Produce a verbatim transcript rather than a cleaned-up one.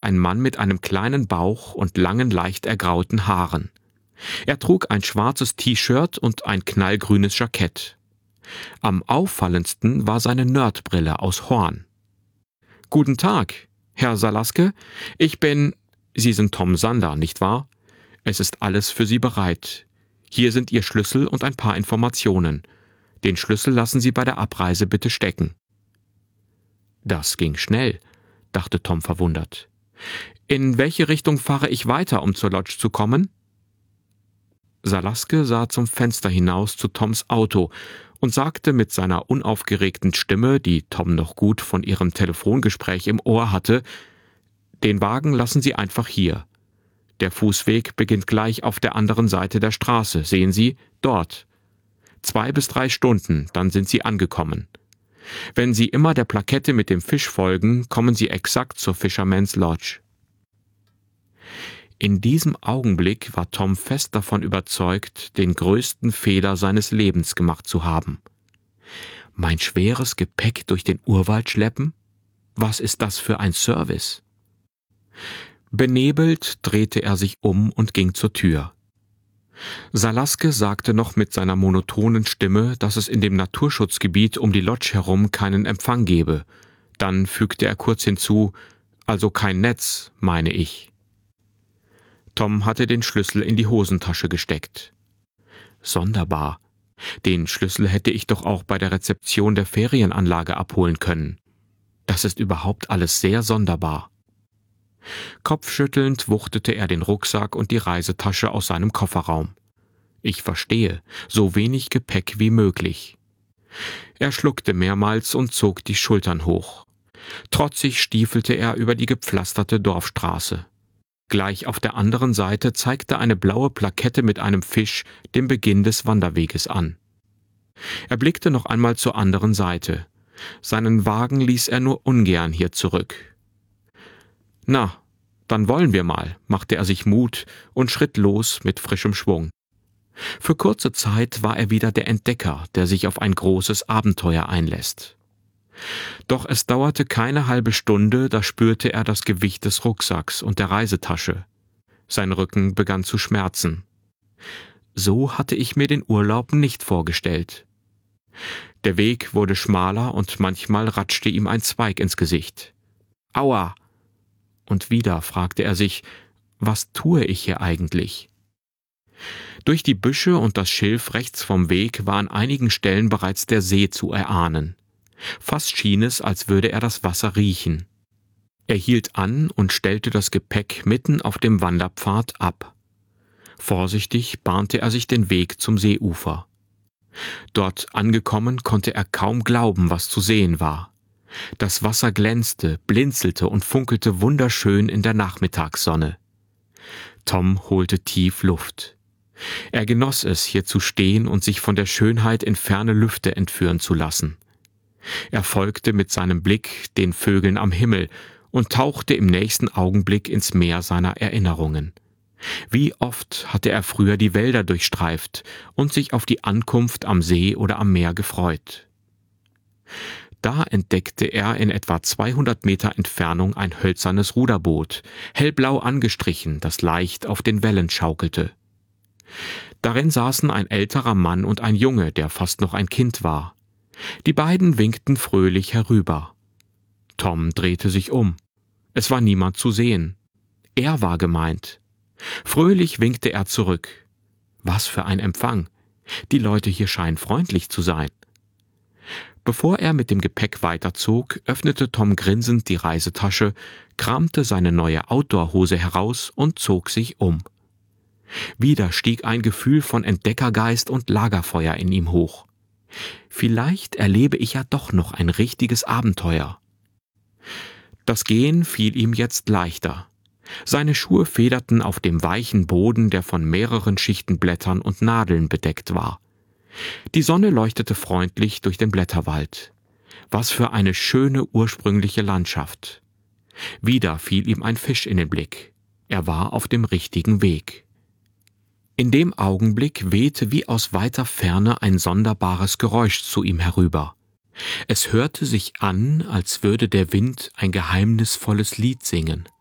ein Mann mit einem kleinen Bauch und langen, leicht ergrauten Haaren. Er trug ein schwarzes T-Shirt und ein knallgrünes Jackett. Am auffallendsten war seine Nerdbrille aus Horn. »Guten Tag, Herr Salaske. Ich bin... Sie sind Tom Sander, nicht wahr? Es ist alles für Sie bereit. Hier sind Ihr Schlüssel und ein paar Informationen. Den Schlüssel lassen Sie bei der Abreise bitte stecken.« »Das ging schnell«, dachte Tom verwundert. »In welche Richtung fahre ich weiter, um zur Lodge zu kommen?« Salaske sah zum Fenster hinaus zu Toms Auto und sagte mit seiner unaufgeregten Stimme, die Tom noch gut von ihrem Telefongespräch im Ohr hatte: »Den Wagen lassen Sie einfach hier. Der Fußweg beginnt gleich auf der anderen Seite der Straße, sehen Sie, dort. Zwei bis drei Stunden, dann sind Sie angekommen. Wenn Sie immer der Plakette mit dem Fisch folgen, kommen Sie exakt zur Fisherman's Lodge.« In diesem Augenblick war Tom fest davon überzeugt, den größten Fehler seines Lebens gemacht zu haben. Mein schweres Gepäck durch den Urwald schleppen? Was ist das für ein Service? Benebelt drehte er sich um und ging zur Tür. Salaske sagte noch mit seiner monotonen Stimme, dass es in dem Naturschutzgebiet um die Lodge herum keinen Empfang gebe. Dann fügte er kurz hinzu: »Also kein Netz, meine ich.« Tom hatte den Schlüssel in die Hosentasche gesteckt. Sonderbar. Den Schlüssel hätte ich doch auch bei der Rezeption der Ferienanlage abholen können. Das ist überhaupt alles sehr sonderbar. Kopfschüttelnd wuchtete er den Rucksack und die Reisetasche aus seinem Kofferraum. Ich verstehe, so wenig Gepäck wie möglich. Er schluckte mehrmals und zog die Schultern hoch. Trotzig stiefelte er über die gepflasterte Dorfstraße. Gleich auf der anderen Seite zeigte eine blaue Plakette mit einem Fisch den Beginn des Wanderweges an. Er blickte noch einmal zur anderen Seite. Seinen Wagen ließ er nur ungern hier zurück. »Na, dann wollen wir mal«, machte er sich Mut und schritt los mit frischem Schwung. Für kurze Zeit war er wieder der Entdecker, der sich auf ein großes Abenteuer einlässt. Doch es dauerte keine halbe Stunde, da spürte er das Gewicht des Rucksacks und der Reisetasche. Sein Rücken begann zu schmerzen. So hatte ich mir den Urlaub nicht vorgestellt. Der Weg wurde schmaler und manchmal ratschte ihm ein Zweig ins Gesicht. »Aua!« Und wieder fragte er sich: Was tue ich hier eigentlich? Durch die Büsche und das Schilf rechts vom Weg war an einigen Stellen bereits der See zu erahnen. Fast schien es, als würde er das Wasser riechen. Er hielt an und stellte das Gepäck mitten auf dem Wanderpfad ab. Vorsichtig bahnte er sich den Weg zum Seeufer. Dort angekommen, konnte er kaum glauben, was zu sehen war. Das Wasser glänzte, blinzelte und funkelte wunderschön in der Nachmittagssonne. Tom holte tief Luft. Er genoss es, hier zu stehen und sich von der Schönheit in ferne Lüfte entführen zu lassen. Er folgte mit seinem Blick den Vögeln am Himmel und tauchte im nächsten Augenblick ins Meer seiner Erinnerungen. Wie oft hatte er früher die Wälder durchstreift und sich auf die Ankunft am See oder am Meer gefreut. Da entdeckte er in etwa zweihundert Meter Entfernung ein hölzernes Ruderboot, hellblau angestrichen, das leicht auf den Wellen schaukelte. Darin saßen ein älterer Mann und ein Junge, der fast noch ein Kind war. Die beiden winkten fröhlich herüber. Tom drehte sich um. Es war niemand zu sehen. Er war gemeint. Fröhlich winkte er zurück. Was für ein Empfang! Die Leute hier scheinen freundlich zu sein. Bevor er mit dem Gepäck weiterzog, öffnete Tom grinsend die Reisetasche, kramte seine neue Outdoor-Hose heraus und zog sich um. Wieder stieg ein Gefühl von Entdeckergeist und Lagerfeuer in ihm hoch. Vielleicht erlebe ich ja doch noch ein richtiges Abenteuer. Das Gehen fiel ihm jetzt leichter. Seine Schuhe federten auf dem weichen Boden, der von mehreren Schichten Blättern und Nadeln bedeckt war. Die Sonne leuchtete freundlich durch den Blätterwald. Was für eine schöne ursprüngliche Landschaft. Wieder fiel ihm ein Fisch in den Blick. Er war auf dem richtigen Weg. In dem Augenblick wehte wie aus weiter Ferne ein sonderbares Geräusch zu ihm herüber. Es hörte sich an, als würde der Wind ein geheimnisvolles Lied singen.